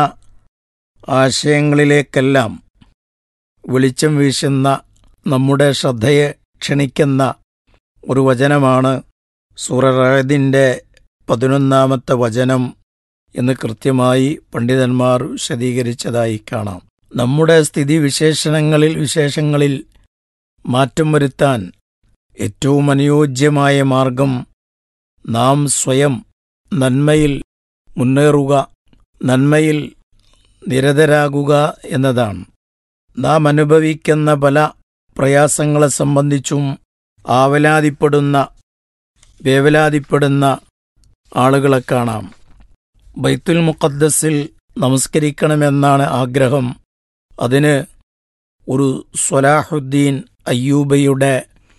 ആശയങ്ങളിലേക്കെല്ലാം വെളിച്ചം വീശുന്ന, നമ്മുടെ ശ്രദ്ധയെ ക്ഷണിക്കുന്ന ഒരു വചനമാണ് സൂറ റഅദിൻ്റെ പതിനൊന്നാമത്തെ വചനം എന്ന് കൃത്യമായി പണ്ഡിതന്മാർ വിശദീകരിച്ചതായി കാണാം. നമ്മുടെ സ്ഥിതി വിശേഷണങ്ങളിൽ വിശേഷങ്ങളിൽ മാറ്റം വരുത്താൻ ഏറ്റവും അനുയോജ്യമായ മാർഗം നാം സ്വയം നന്മയിൽ മുന്നേറുക, നന്മയിൽ നിരതരാകുക എന്നതാണ്. നാം അനുഭവിക്കുന്ന പല പ്രയാസങ്ങളെ സംബന്ധിച്ചും ആവലാതിപ്പെടുന്ന വേവലാതിപ്പെടുന്ന ആളുകളെ കാണാം. ബൈത്തുൽ മുഖദ്ദസിൽ നമസ്കരിക്കണമെന്നാണ് ആഗ്രഹം. അതിന് ഒരു സ്വലാഹുദ്ദീൻ അയ്യൂബയുടെ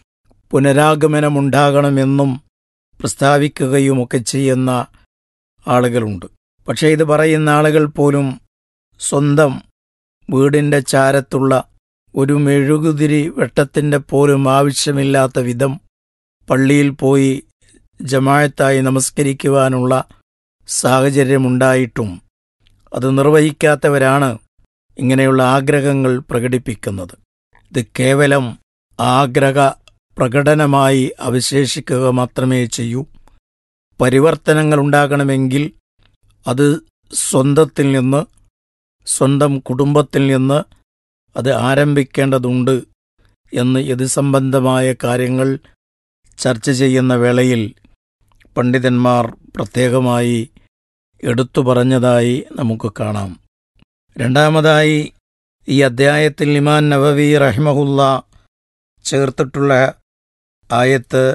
പുനരാഗമനമുണ്ടാകണമെന്നും പ്രസ്താവിക്കുകയുമൊക്കെ ചെയ്യുന്ന ആളുകളുണ്ട്. പക്ഷേ ഇത് പറയുന്ന ആളുകൾ പോലും സ്വന്തം വീടിൻ്റെ ചാരത്തുള്ള ഒരു മെഴുകുതിരി വെട്ടത്തിൻ്റെ പോലും ആവശ്യമില്ലാത്ത വിധം പള്ളിയിൽ പോയി ജമാഅത്തായി നമസ്കരിക്കുവാനുള്ള സാഹചര്യമുണ്ടായിട്ടും അത് നിർവഹിക്കാത്തവരാണ് ഇങ്ങനെയുള്ള ആഗ്രഹങ്ങൾ പ്രകടിപ്പിക്കുന്നത്. ഇത് കേവലം ആഗ്രഹ പ്രകടനമായി അവശേഷിക്കുക മാത്രമേ ചെയ്യൂ. പരിവർത്തനങ്ങൾ ഉണ്ടാകണമെങ്കിൽ അത് സ്വന്തത്തിൽ നിന്ന്, സ്വന്തം കുടുംബത്തിൽ നിന്ന് അത് ആരംഭിക്കേണ്ടതുണ്ട് എന്ന് ഇത് സംബന്ധമായ കാര്യങ്ങൾ ചർച്ച ചെയ്യുന്ന വേളയിൽ പണ്ഡിതന്മാർ പ്രത്യേകമായി എടുത്തു പറഞ്ഞതായി നമുക്ക് കാണാം. രണ്ടാമതായി ഈ അദ്ധ്യായത്തിൽ ഇമാം നവവി റഹിമഹുല്ലാ ചേർത്തിട്ടുള്ള ആയത്ത്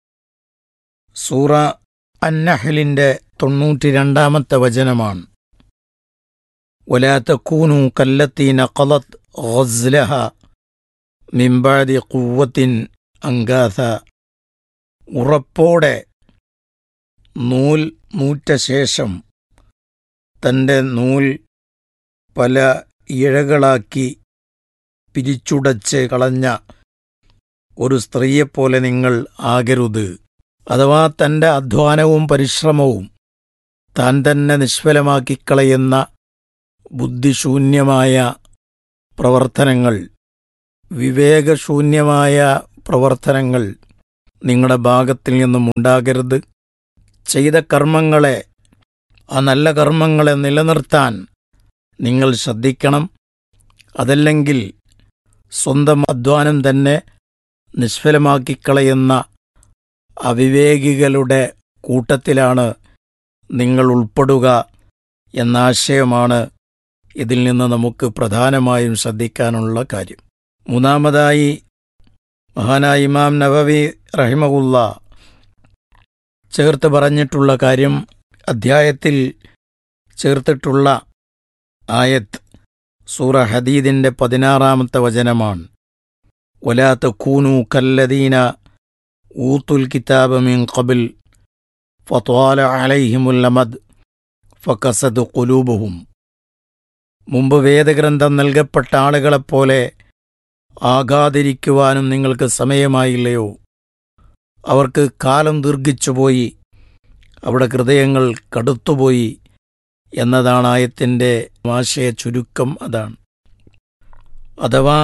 സൂറ അന്നഹലിൻ്റെ തൊണ്ണൂറ്റി രണ്ടാമത്തെ വചനമാണ്. വലാ തകൂനൂ കല്ലത്തി നഖലത് ഗസ്ലഹ മിൻ ബഅദി ഖുവ്വത്തിൻ അങ്കാഥ, ഉറപ്പോടെ നൂൽ നൂറ്റ ശേഷം തൻ്റെ നൂൽ പല ഇഴകളാക്കി പിരിച്ചുടച്ച് കളഞ്ഞ ഒരു സ്ത്രീയെപ്പോലെ നിങ്ങൾ ആകരുത്. അഥവാ തൻ്റെ അധ്വാനവും പരിശ്രമവും താൻ തന്നെ നിഷ്ഫലമാക്കിക്കളയുന്ന ബുദ്ധിശൂന്യമായ പ്രവർത്തനങ്ങൾ, വിവേകശൂന്യമായ പ്രവർത്തനങ്ങൾ നിങ്ങളുടെ ഭാഗത്തിൽ നിന്നും ഉണ്ടാകരുത്. ചെയ്ത കർമ്മങ്ങളെ, ആ നല്ല കർമ്മങ്ങളെ നിലനിർത്താൻ നിങ്ങൾ ശ്രദ്ധിക്കണം. അതല്ലെങ്കിൽ സ്വന്തം അധ്വാനം തന്നെ നിഷ്ഫലമാക്കിക്കളയുന്ന അവിവേകികളുടെ കൂട്ടത്തിലാണ് നിങ്ങൾ ഉൾപ്പെടുക എന്ന ആശയമാണ് ഇതിൽ നിന്ന് നമുക്ക് പ്രധാനമായും ശ്രദ്ധിക്കാനുള്ള കാര്യം. മൂന്നാമതായി മഹാനായ ഇമാം നവവി റഹിമഹുല്ലാ ചേർത്ത് പറഞ്ഞിട്ടുള്ള കാര്യം, അദ്ധ്യായത്തിൽ ചേർത്തിട്ടുള്ള ആയത്ത് സൂറ ഹദീദിൻ്റെ പതിനാറാമത്തെ വചനമാണ്. വലാ തകൂനൂ കല്ലദീന ഊത്തുൽ കിതാബ മിൻ ഖബൽ ഫത്വാല അലൈഹിമുൽ അമദ് ഫകസദ് ഖുലൂബുഹും. മുമ്പ് വേദഗ്രന്ഥം നൽകപ്പെട്ട ആളുകളെപ്പോലെ ആകാതിരിക്കുവാനും നിങ്ങൾക്ക് സമയമായില്ലയോ? അവർക്ക് കാലം ദീർഘിച്ചുപോയി, അവിടെ ഹൃദയങ്ങൾ കടുത്തുപോയി എന്നതാണ് ആയത്തിൻ്റെ ആശയ ചുരുക്കം. അതാണ്. അഥവാ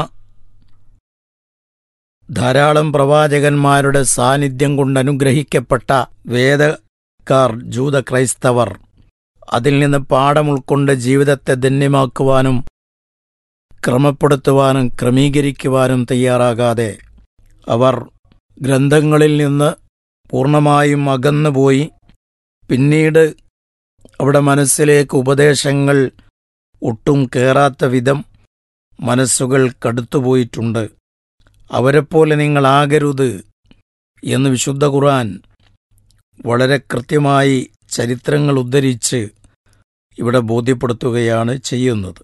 ധാരാളം പ്രവാചകന്മാരുടെ സാന്നിധ്യം കൊണ്ട് അനുഗ്രഹിക്കപ്പെട്ട വേദക്കാർ, ജൂത ക്രൈസ്തവർ, അതിൽ നിന്ന് പാഠം ഉൾക്കൊണ്ട് ജീവിതത്തെ ധന്യമാക്കുവാനും ക്രമപ്പെടുത്തുവാനും ക്രമീകരിക്കുവാനും തയ്യാറാകാതെ അവർ ഗ്രന്ഥങ്ങളിൽ നിന്ന് പൂർണ്ണമായും അകന്നുപോയി പിന്നീട് അവിടെ മനസ്സിലേക്ക് ഉപദേശങ്ങൾ ഒട്ടും കയറാത്ത വിധം മനസ്സുകൾ കടുത്തുപോയിട്ടുണ്ട്. അവരെപ്പോലെ നിങ്ങളാകരുത് എന്ന് വിശുദ്ധ ഖുർആൻ വളരെ കൃത്യമായി ചരിത്രങ്ങൾ ഉദ്ധരിച്ച് ഇവിടെ ബോധ്യപ്പെടുത്തുകയാണ് ചെയ്യുന്നത്.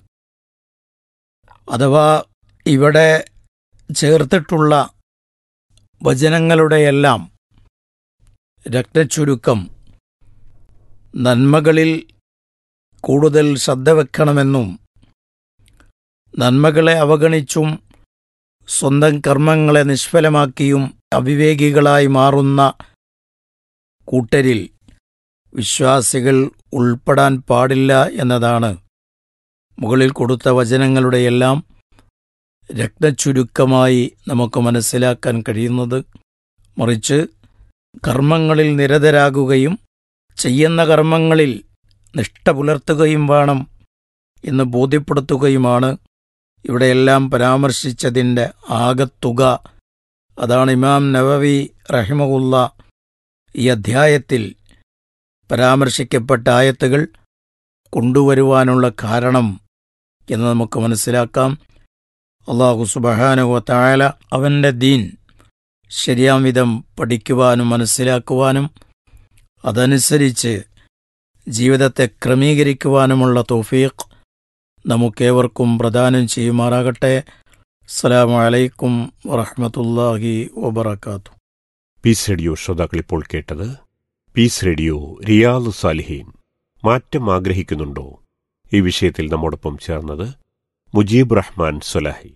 അഥവാ ഇവിടെ ചേർത്തിട്ടുള്ള വചനങ്ങളുടെയെല്ലാം രത്നച്ചുരുക്കം നന്മകളിൽ കൂടുതൽ ശ്രദ്ധ വെക്കണമെന്നും നന്മകളെ അവഗണിച്ചും സ്വന്തം കർമ്മങ്ങളെ നിഷ്ഫലമാക്കിയും അവിവേകികളായി മാറുന്ന കൂട്ടരിൽ വിശ്വാസികൾ ഉൾപ്പെടാൻ പാടില്ല എന്നതാണ് മുകളിൽ കൊടുത്ത വചനങ്ങളുടെയെല്ലാം രത്നച്ചുരുക്കമായി നമുക്ക് മനസ്സിലാക്കാൻ കഴിയുന്നത്. മറിച്ച് കർമ്മങ്ങളിൽ നിരതരാകുകയും ചെയ്യുന്ന കർമ്മങ്ങളിൽ നിഷ്ഠ പുലർത്തുകയും വേണം എന്ന് ബോധ്യപ്പെടുത്തുകയുമാണ് ഇവിടെയെല്ലാം പരാമർശിച്ചതിൻ്റെ ആകത്തുക. അതാണ് ഇമാം നവവി റഹിമഹുല്ല ഈ അധ്യായത്തിൽ പരാമർശിക്കപ്പെട്ട ആയത്തുകൾ കൊണ്ടുവരുവാനുള്ള കാരണം എന്ന് നമുക്ക് മനസ്സിലാക്കാം. അല്ലാഹു സുബ്ഹാനഹു വ തആല അവൻ്റെ ദീൻ ശരിയാം വിധം പഠിക്കുവാനും മനസ്സിലാക്കുവാനും അതനുസരിച്ച് ജീവിതത്തെ ക്രമീകരിക്കുവാനുമുള്ള തൗഫീഖ് നമുക്കേവർക്കും പ്രദാനം ചെയ്യുമാറാകട്ടെ. അസ്സലാമു അലൈക്കും വറഹ്മത്തുള്ളാഹി വബറകാതുഹു. പീസ് റേഡിയോ ശ്രോതാക്കൾ ഇപ്പോൾ കേട്ടത് പീസ് റേഡിയോ റിയാദ് സാലിഹീൻ. മാറ്റം ആഗ്രഹിക്കുന്നുണ്ടോ? ഈ വിഷയത്തിൽ നമ്മോടൊപ്പം ചേർന്നത് മുജീബ് റഹ്മാൻ സ്വലാഹി.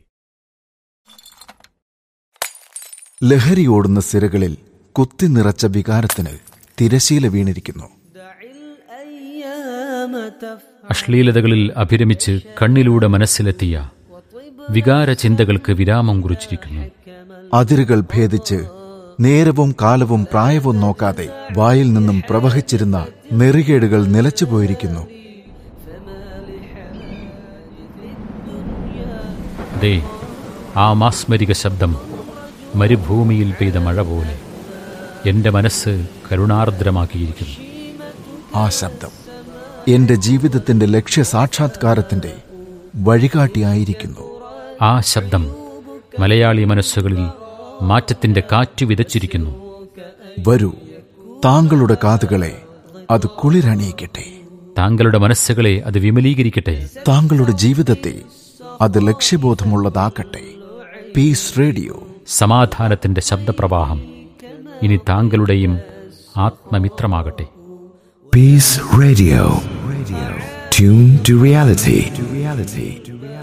ലഹരിയോടുന്ന സിരകളിൽ കുത്തി നിറച്ച വികാരത്തിന് തിരശീല വീണിരിക്കുന്നു. അശ്ലീലതകളിൽ അഭിരമിച്ച് കണ്ണിലൂടെ മനസ്സിലെത്തിയ വികാര ചിന്തകൾക്ക് വിരാമം കുറിച്ചിരിക്കുന്നു. അതിരുകൾ ഭേദിച്ച് നേരവും കാലവും പ്രായവും നോക്കാതെ വായിൽ നിന്നും പ്രവഹിച്ചിരുന്ന നെറികേടുകൾ നിലച്ചുപോയിരിക്കുന്നു. ദേ, ആ മാസ്മരിക ശബ്ദം മരുഭൂമിയിൽ പെയ്ത മഴ പോലെ എന്റെ മനസ്സ് കരുണാർദ്രമാക്കിയിരിക്കുന്നു. ആ ശബ്ദം എന്റെ ജീവിതത്തിന്റെ ലക്ഷ്യസാക്ഷാത്കാരത്തിന്റെ വഴികാട്ടിയായിരിക്കുന്നു. ആ ശബ്ദം മലയാളി മനസ്സുകളിൽ മാറ്റത്തിന്റെ കാറ്റ് വിതച്ചിരിക്കുന്നു. വരൂ, താങ്കളുടെ കാതുകളെ അത് കുളിരണിയിക്കട്ടെ. താങ്കളുടെ മനസ്സുകളെ അത് വിമലീകരിക്കട്ടെ. താങ്കളുടെ ജീവിതത്തെ അത് ലക്ഷ്യബോധമുള്ളതാക്കട്ടെ. പീസ് റേഡിയോ, സമാധാനത്തിന്റെ ശബ്ദപ്രവാഹം ഇനി താങ്കളുടെയും ആത്മമിത്രമാകട്ടെ. Peace Radio. Radio. Tune to reality. To reality.